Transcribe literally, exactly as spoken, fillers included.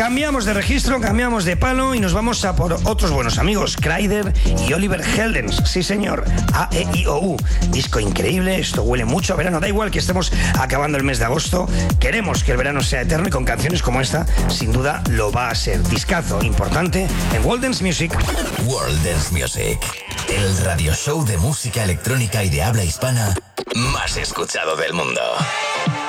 Cambiamos de registro, cambiamos de palo y nos vamos a por otros buenos amigos, Kryder y Oliver Heldens. Sí, señor, A E I O U. Disco increíble, esto huele mucho a verano. Da igual que estemos acabando el mes de agosto. Queremos que el verano sea eterno y con canciones como esta, sin duda, lo va a ser. Discazo importante en World Dance Music. World Dance Music, el radio show de música electrónica y de habla hispana más escuchado del mundo.